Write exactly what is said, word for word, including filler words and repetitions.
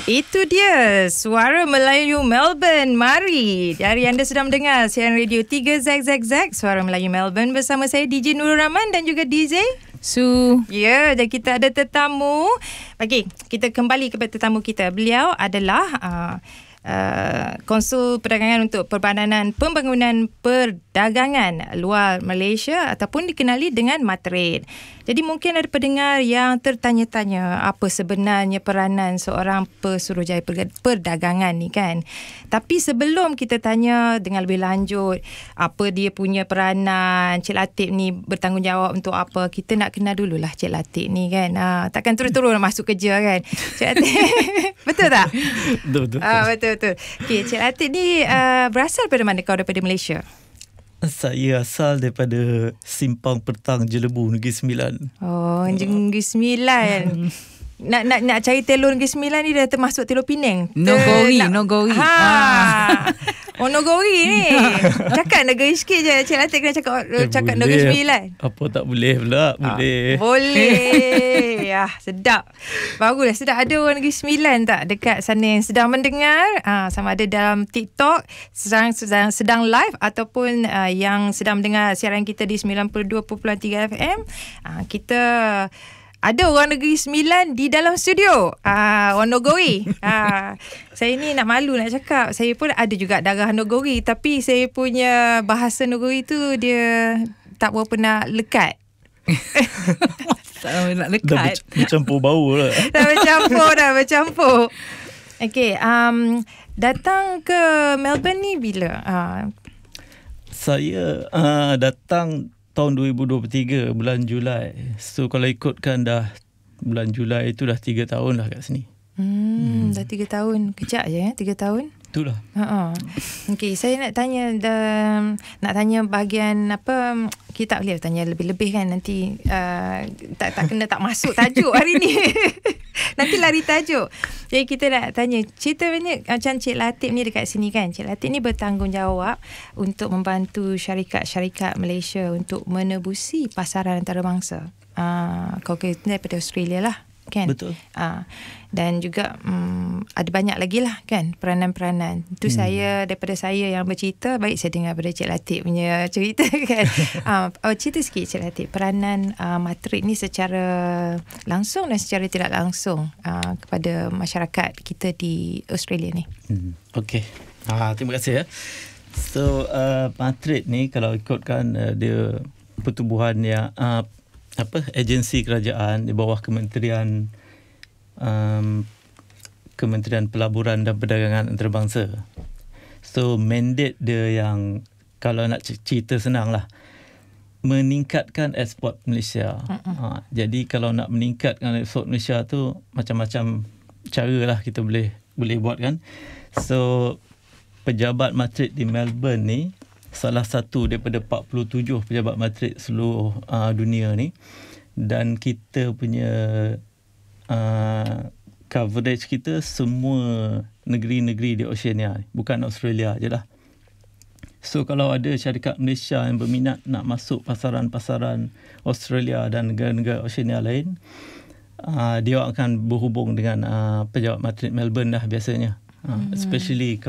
Itu dia Suara Melayu Melbourne. Mari. Dari anda sedang mendengar siaran radio tiga Z Z Z Suara Melayu Melbourne bersama saya D J Nurul Rahman dan juga D J Su. Ya, dan kita ada tetamu. Okey, kita kembali kepada tetamu kita. Beliau adalah uh, Uh, Konsul Perdagangan untuk Perbadanan Pembangunan Perdagangan Luar Malaysia ataupun dikenali dengan Matrade. Jadi mungkin ada pendengar yang tertanya-tanya apa sebenarnya peranan seorang pesuruhjaya perdagangan ni kan. Tapi sebelum kita tanya dengan lebih lanjut apa dia punya peranan, Cik Latif ni bertanggungjawab untuk apa, kita nak kenal dululah Cik Latif ni kan. Ha, takkan terus-terus masuk kerja kan Cik Latif. Betul tak? Betul, betul. Ah, betul. Betul. Okey, Cik Latif ni uh, berasal daripada mana? Kau daripada Malaysia? Saya asal daripada Simpang Petang, Jelebu, Negeri Sembilan. Oh, Negeri Sembilan. Nak nak nak cari telur Negeri Sembilan ni dah termasuk telur Penang. Nogori, Ter, Nogori. Ha. Ah. Oh, Nogori ni. Cakap negeri sikit je. Cik Latif kena cakap Eh, cakap boleh. Negeri Sembilan. Apa tak boleh pula? Boleh. Ah, boleh. Ya, sedap. Baguslah, sedap. Ada orang Negeri Sembilan tak dekat sana yang sedang mendengar, ah, sama ada dalam TikTok sedang sedang sedang live ataupun ah, yang sedang mendengar siaran kita di sembilan puluh dua perpuluhan tiga F M. Ah, kita ada orang Negeri Sembilan di dalam studio. Ah, orang Nogori. Ah, saya ni nak malu nak cakap. Saya pun ada juga darah Nogori, tapi saya punya bahasa Nogori tu dia tak berapa nak lekat. Tak nak Dah lekat. ber- bercampur bau lah. Dah bercampur dah bercampur. Okey, um, datang ke Melbourne ni bila? Uh, Saya uh, datang tahun dua ribu dua puluh tiga bulan Julai. So kalau ikutkan dah bulan Julai itu dah tiga tahun lah kat sini. hmm, hmm. Dah tiga tahun. Kejap je ya, tiga tahun. Itulah. Ha. Okey, saya nak tanya the, nak tanya bahagian apa, kita tak boleh tanya lebih-lebih kan nanti uh, tak tak kena tak masuk tajuk hari ni. Nanti lari tajuk. Jadi kita nak tanya cerita banyak macam Cik Latif ni dekat sini kan. Cik Latif ni bertanggungjawab untuk membantu syarikat-syarikat Malaysia untuk menebusi pasaran antarabangsa. Ah, uh, kau kira daripada Australia lah. Kan? Betul. Uh, dan juga um, ada banyak lagi lah kan peranan-peranan. Itu hmm. saya, daripada saya yang bercerita, baik saya dengar daripada Cik Latif punya cerita kan. uh, oh, cerita sikit Cik Latif, peranan uh, Matrade ni secara langsung dan secara tidak langsung uh, kepada masyarakat kita di Australia ni. Hmm. Okey. Ah, terima kasih ya. So uh, Matrade ni kalau ikutkan uh, dia pertubuhan yang uh, apa agensi kerajaan di bawah Kementerian um, Kementerian Pelaburan dan Perdagangan Antarabangsa. So mandate dia yang kalau nak cerita senang lah, meningkatkan ekspor Malaysia. Uh-uh. Ha, jadi kalau nak meningkatkan ekspor Malaysia tu macam-macam cara lah kita boleh boleh buat kan. So pejabat Matrade di Melbourne ni salah satu daripada empat puluh tujuh pejabat Matrade seluruh uh, dunia ni, dan kita punya uh, coverage kita semua negeri-negeri di Oceania, bukan Australia je lah. So kalau ada syarikat Malaysia yang berminat nak masuk pasaran-pasaran Australia dan negara-negara Oceania lain, uh, dia akan berhubung dengan uh, pejabat Matrade Melbourne dah biasanya. Uh, hmm. Especially